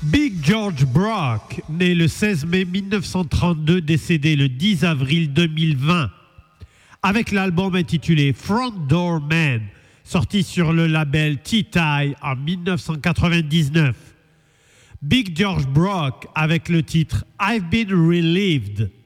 Big George Brock, né le 16 mai 1932, décédé le 10 avril 2020, avec l'album intitulé Front Door Man, sorti sur le label T-Tie en 1999. Big George Brock avec le titre I've Been Relieved.